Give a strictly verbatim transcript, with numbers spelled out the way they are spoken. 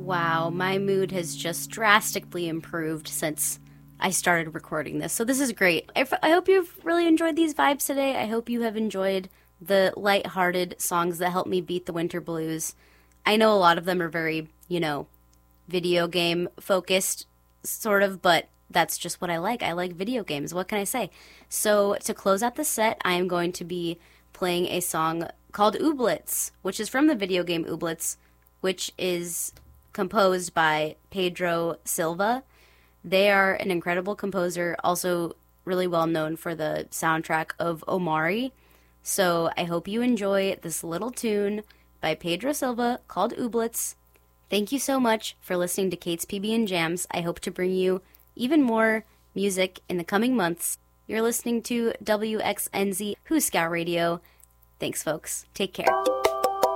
Wow, my mood has just drastically improved since I started recording this. So this is great. I, f- I hope you've really enjoyed these vibes today. I hope you have enjoyed the lighthearted songs that help me beat the winter blues. I know a lot of them are very, you know, video game focused, sort of, but that's just what I like. I like video games. What can I say? So to close out the set, I am going to be playing a song called Ooblets, which is from the video game Ooblets, which is composed by Pedro Silva. They are an incredible composer, also really well known for the soundtrack of Omari. So I hope you enjoy this little tune by Pedro Silva called Ooblets. Thank you so much for listening to Kate's P B and Jams. I hope to bring you even more music in the coming months. You're listening to W X N Z Who Scout Radio. Thanks, folks. Take care.